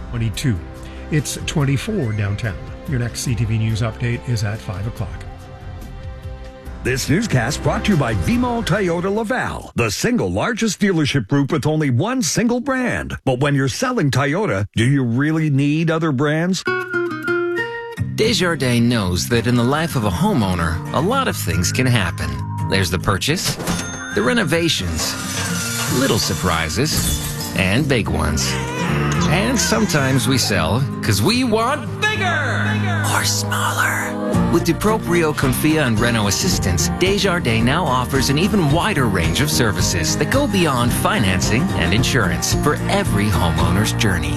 22. It's 24 downtown. Your next CTV News update is at 5 o'clock. This newscast brought to you by VMall Toyota Laval, the single largest dealership group with only one single brand. But when you're selling Toyota, do you really need other brands? Desjardins knows that in the life of a homeowner, a lot of things can happen. There's the purchase, the renovations, little surprises, and big ones. And sometimes we sell because we want bigger or smaller. With DuProprio, Confia, and Renault Assistance, Desjardins now offers an even wider range of services that go beyond financing and insurance for every homeowner's journey.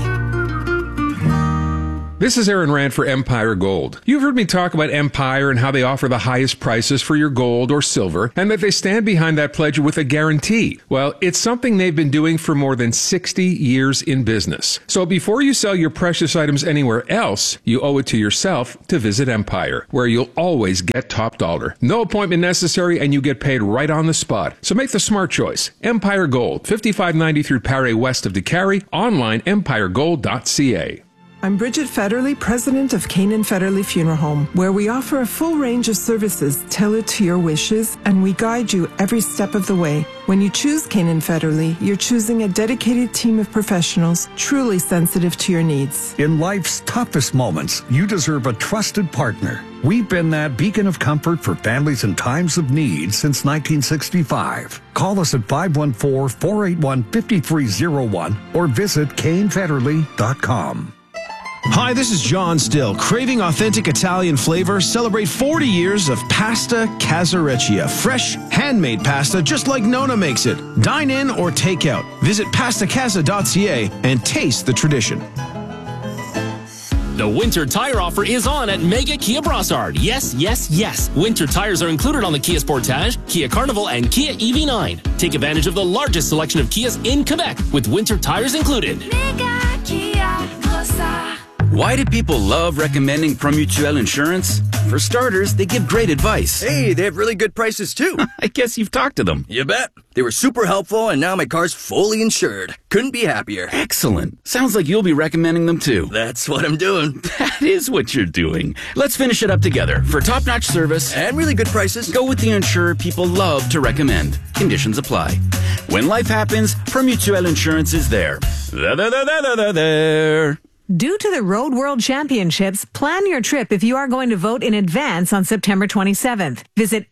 This is Aaron Rand for Empire Gold. You've heard me talk about Empire and how they offer the highest prices for your gold or silver, and that they stand behind that pledge with a guarantee. Well, it's something they've been doing for more than 60 years in business. So before you sell your precious items anywhere else, you owe it to yourself to visit Empire, where you'll always get top dollar. No appointment necessary, and you get paid right on the spot. So make the smart choice. Empire Gold, 5590 through Paré west of DeCarry, online empiregold.ca. I'm Bridget Federley, president of Canaan Federley Funeral Home, where we offer a full range of services tailored to your wishes, and we guide you every step of the way. When you choose Canaan Federley, you're choosing a dedicated team of professionals truly sensitive to your needs. In life's toughest moments, you deserve a trusted partner. We've been that beacon of comfort for families in times of need since 1965. Call us at 514-481-5301 or visit canefederley.com. Hi, this is John Still. Craving authentic Italian flavor? Celebrate 40 years of Pasta Casareccia. Fresh, handmade pasta just like Nona makes it. Dine in or take out. Visit pastacasa.ca and taste the tradition. The winter tire offer is on at Mega Kia Brossard. Yes, yes, yes. Winter tires are included on the Kia Sportage, Kia Carnival, and Kia EV9. Take advantage of the largest selection of Kias in Quebec with winter tires included. Mega Kia Brossard. Why do people love recommending Promutuel Insurance? For starters, they give great advice. Hey, they have really good prices too. I guess you've talked to them. You bet. They were super helpful, and now my car's fully insured. Couldn't be happier. Excellent. Sounds like you'll be recommending them too. That's what I'm doing. That is what you're doing. Let's finish it up together. For top-notch service and really good prices, go with the insurer people love to recommend. Conditions apply. When life happens, Promutuel Insurance is there. There. Due to the Road World Championships, plan your trip if you are going to vote in advance on September 27th. Visit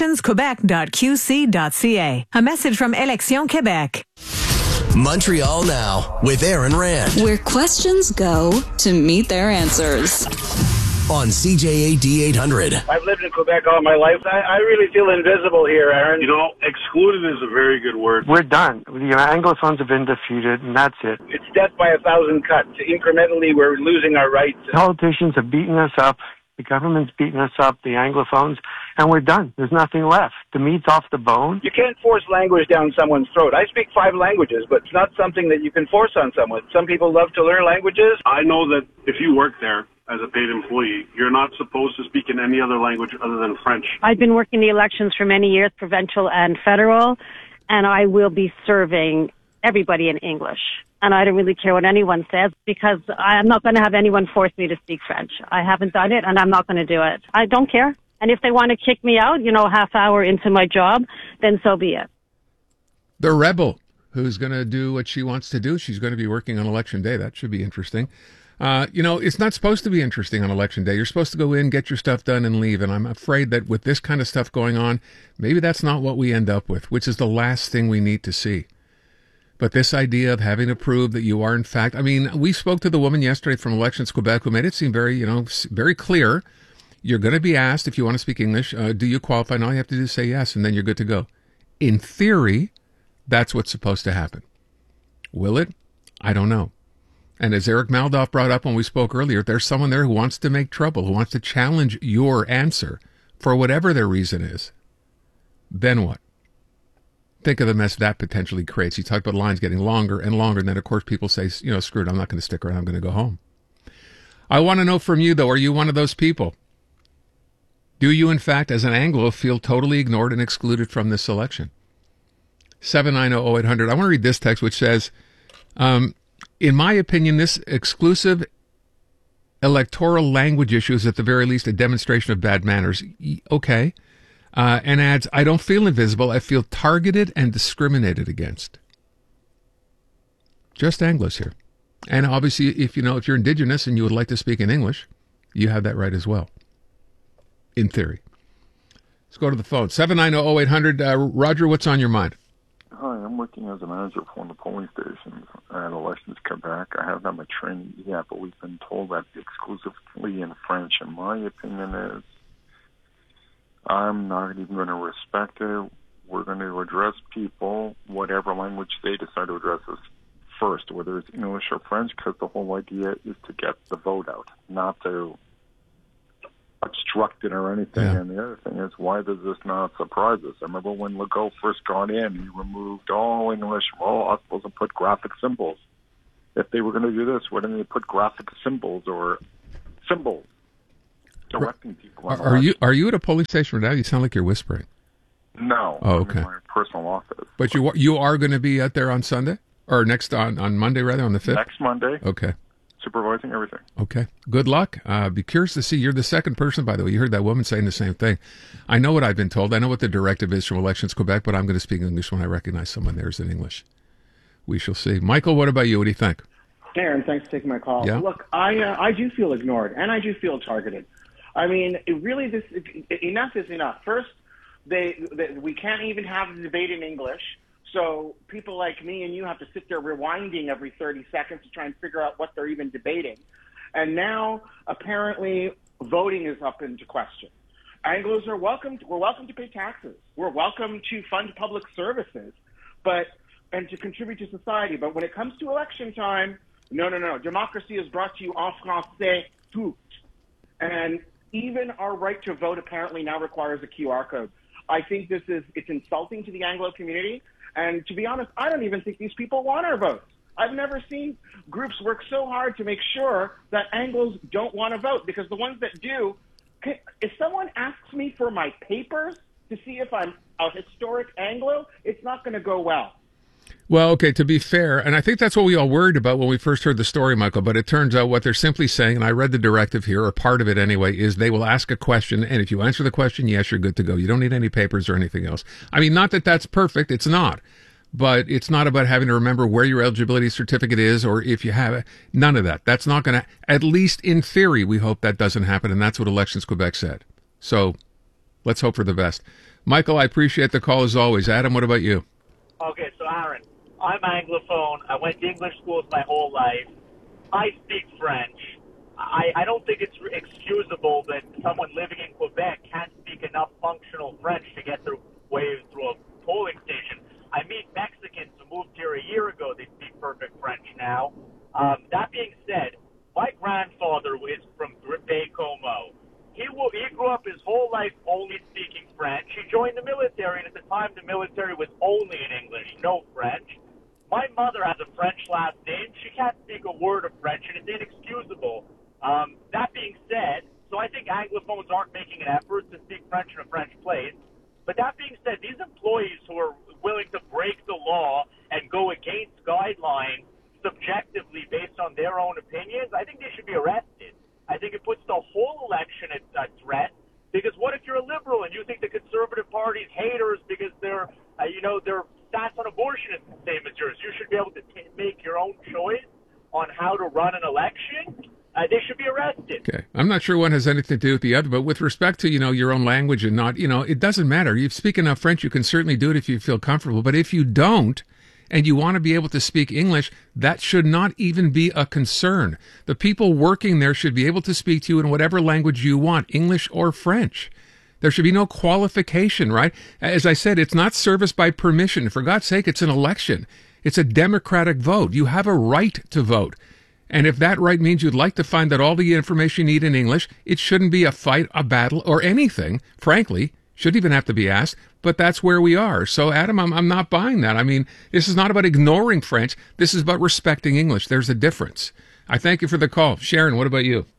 electionsquebec.qc.ca. A message from Élections Québec. Montreal Now with Aaron Rand. Where questions go to meet their answers. On CJAD 800. I've lived in Quebec all my life. I really feel invisible here, Aaron. You know, excluded is a very good word. We're done. The Anglophones have been defeated, and that's it. It's death by 1,000 cuts. Incrementally, we're losing our rights. Politicians have beaten us up. The government's beaten us up, the Anglophones, and we're done. There's nothing left. The meat's off the bone. You can't force language down someone's throat. I speak 5 languages, but it's not something that you can force on someone. Some people love to learn languages. I know that if you work there as a paid employee, you're not supposed to speak in any other language other than French. I've been working the elections for many years, provincial and federal, and I will be serving everybody in English. And I don't really care what anyone says because I'm not going to have anyone force me to speak French. I haven't done it, and I'm not going to do it. I don't care. And if they want to kick me out, half hour into my job, then so be it. The rebel who's going to do what she wants to do. She's going to be working on Election Day. That should be interesting. It's not supposed to be interesting on Election Day. You're supposed to go in, get your stuff done, and leave. And I'm afraid that with this kind of stuff going on, maybe that's not what we end up with, which is the last thing we need to see. But this idea of having to prove that you are, in fact, we spoke to the woman yesterday from Elections Quebec who made it seem very, very clear. You're going to be asked if you want to speak English. Do you qualify? And all you have to do is say yes, and then you're good to go. In theory, that's what's supposed to happen. Will it? I don't know. And as Eric Maldoff brought up when we spoke earlier, there's someone there who wants to make trouble, who wants to challenge your answer for whatever their reason is. Then what? Think of the mess that potentially creates. You talked about lines getting longer and longer, and then, of course, people say, screw it, I'm not going to stick around, I'm going to go home. I want to know from you, though, are you one of those people? Do you, in fact, as an Anglo, feel totally ignored and excluded from this election? 790-0800. I want to read this text, which says, in my opinion, this exclusive electoral language issue is at the very least a demonstration of bad manners. Okay. And adds, I don't feel invisible. I feel targeted and discriminated against. Just Anglos here. And obviously, if you're Indigenous and you would like to speak in English, you have that right as well. In theory. Let's go to the phone. 790-0800. Roger, what's on your mind? Hi, I'm working as a manager for one of the polling stations at Elections Quebec. I have done my training yet, but we've been told that exclusively in French. And my opinion is I'm not even going to respect it. We're going to address people, whatever language they decide to address us first, whether it's English or French, because the whole idea is to get the vote out, not to obstruct it or anything. Yeah. And the other thing is, why does this not surprise us? I remember when Legault first got in, he removed all English, all hospitals, and put graphic symbols. If they were going to do this, why didn't they put graphic symbols or symbols directing people? Are you at a polling station right now? You sound like you're whispering. No. Oh, okay. I'm in my personal office. But you are going to be out there on Sunday? Or on Monday, rather, on the 5th? Next Monday. Okay. Supervising everything. Okay. Good luck. Be curious to see. You're the second person, by the way. You heard that woman saying the same thing. I know what I've been told. I know what the directive is from Elections Quebec, but I'm going to speak English when I recognize someone there is in English. We shall see. Michael, what about you? What do you think? Aaron, thanks for taking my call. Yeah? Look, I do feel ignored, and I do feel targeted. I mean, enough is enough. First, we can't even have the debate in English. So people like me and you have to sit there rewinding every 30 seconds to try and figure out what they're even debating. And now, apparently, voting is up into question. Anglos are welcome. We're welcome to pay taxes. We're welcome to fund public services, and to contribute to society. But when it comes to election time, no. Democracy is brought to you en français tout. And even our right to vote apparently now requires a QR code. I think it's insulting to the Anglo community. And to be honest, I don't even think these people want our votes. I've never seen groups work so hard to make sure that Anglos don't want to vote, because the ones that do, if someone asks me for my papers to see if I'm a historic Anglo, it's not going to go well. Well, okay, to be fair, and I think that's what we all worried about when we first heard the story, Michael, but it turns out what they're simply saying, and I read the directive here, or part of it anyway, is they will ask a question, and if you answer the question, yes, you're good to go. You don't need any papers or anything else. I mean, not that that's perfect, it's not. But it's not about having to remember where your eligibility certificate is, or if you have it. None of that. That's not going to, at least in theory, we hope that doesn't happen, and that's what Elections Quebec said. So let's hope for the best. Michael, I appreciate the call as always. Adam, what about you? Okay, so Aaron, I'm Anglophone. I went to English schools my whole life. I speak French. I don't think it's excusable that someone living in Quebec can't speak enough functional French to get their way through a polling station. I meet Mexicans who moved here a year ago. They speak perfect French now. That being said, my grandfather is from Baie-Comeau. He grew up his whole life only speaking French. He joined the military, and at the time the military was only in English, no French. My mother has a French last name. She can't speak a word of French, and it's inexcusable. That being said, so I think Anglophones aren't making an effort to speak French in a French place. But that being said, these employees who are willing to break the law and go against guidelines subjectively based on their own opinions, I think they should be arrested. I think it puts the whole election at threat, because what if you're a liberal and you think the Conservative Party's haters because their stats on abortion is the same as yours? You should be able to make your own choice on how to run an election. They should be arrested. Okay. I'm not sure one has anything to do with the other, but with respect to, your own language and not, it doesn't matter. You speak enough French, you can certainly do it if you feel comfortable. But if you don't, and you want to be able to speak English, that should not even be a concern. The people working there should be able to speak to you in whatever language you want, English or French. There should be no qualification, right? As I said, it's not service by permission. For God's sake, it's an election. It's a democratic vote. You have a right to vote. And if that right means you'd like to find out all the information you need in English, it shouldn't be a fight, a battle, or anything, frankly. Shouldn't even have to be asked, but that's where we are. So, Adam, I'm not buying that. I mean, this is not about ignoring French. This is about respecting English. There's a difference. I thank you for the call. Sharon, what about you?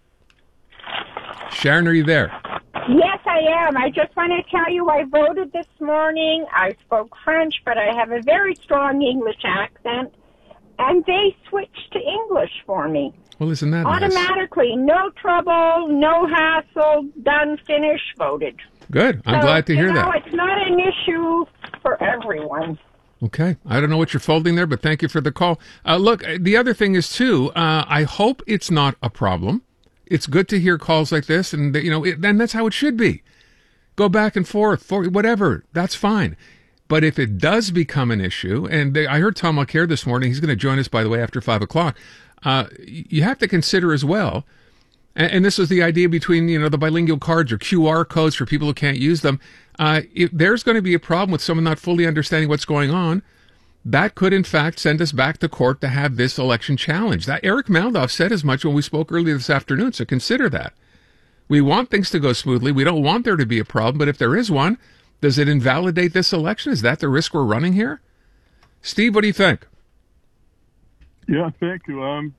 Sharon, are you there? Yes, I am. I just want to tell you I voted this morning. I spoke French, but I have a very strong English accent. and they switched to English for me. Well, isn't that nice? Automatically, no trouble, no hassle, done, finished, voted. Good. I'm glad to hear that. It's not an issue for everyone. Okay. I don't know what you're folding there, but thank you for the call. Look, the other thing is, too, I hope it's not a problem. It's good to hear calls like this, and, then that's how it should be. Go back and forth, whatever. That's fine. But if it does become an issue, and I heard Tom Mulcair this morning, he's going to join us, by the way, after 5 o'clock, you have to consider as well, and this is the idea between, the bilingual cards or QR codes for people who can't use them. If there's going to be a problem with someone not fully understanding what's going on, that could, in fact, send us back to court to have this election challenged. That Eric Maldoff said as much when we spoke earlier this afternoon, so consider that. We want things to go smoothly. We don't want there to be a problem, but if there is one, does it invalidate this election? Is that the risk we're running here? Steve, what do you think? Yeah, thank you. I'm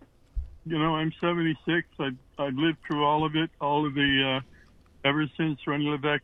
76. I've lived through all of it, ever since René Lévesque